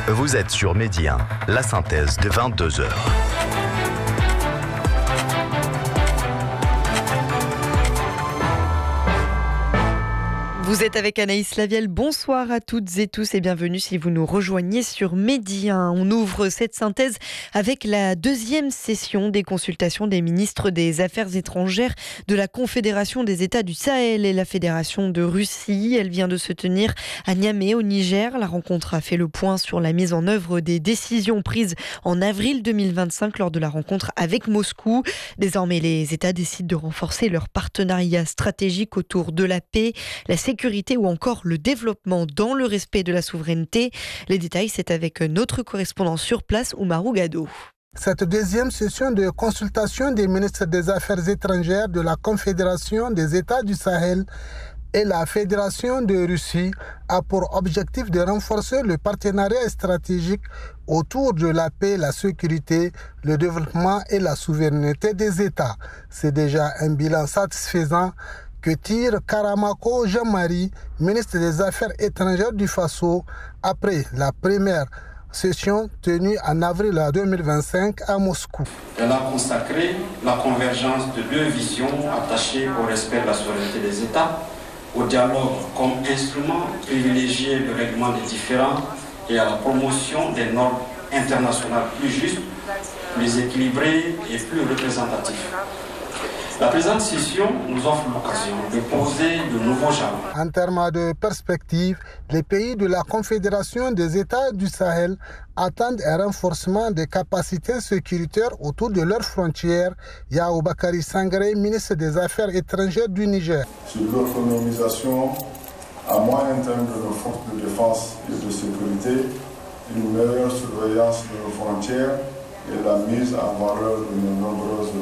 Vous êtes sur Midi 1, la synthèse de 22h. Vous êtes avec Anaïs Lavielle, bonsoir à toutes et tous et bienvenue si vous nous rejoignez sur Midi 1. On ouvre cette synthèse avec la deuxième session des consultations des ministres des Affaires étrangères de la Confédération des États du Sahel et la Fédération de Russie. Elle vient de se tenir à Niamey au Niger. La rencontre a fait le point sur la mise en œuvre des décisions prises en avril 2025 lors de la rencontre avec Moscou. Désormais, les États décident de renforcer leur partenariat stratégique autour de la paix, la sécurité ou encore le développement dans le respect de la souveraineté. Les détails, c'est avec notre correspondant sur place, Oumarou Gado. Cette deuxième session de consultation des ministres des Affaires étrangères de la Confédération des États du Sahel et la Fédération de Russie a pour objectif de renforcer le partenariat stratégique autour de la paix, la sécurité, le développement et la souveraineté des États. C'est déjà un bilan satisfaisant que tire Karamako Jean-Marie, ministre des Affaires étrangères du Faso, après la première session tenue en avril 2025 à Moscou. Elle a consacré la convergence de deux visions attachées au respect de la souveraineté des États, au dialogue comme instrument privilégié de règlement des différends et à la promotion des normes internationales plus justes, plus équilibrées et plus représentatives. La présente session nous offre l'occasion de poser de nouveaux jalons. En termes de perspective, les pays de la Confédération des États du Sahel attendent un renforcement des capacités sécuritaires autour de leurs frontières. Yao Bakari Sangaré, ministre des Affaires étrangères du Niger. Sur l'autonomisation à moyen terme de nos forces de défense et de sécurité, une meilleure surveillance de nos frontières et la mise en valeur de nos nombreuses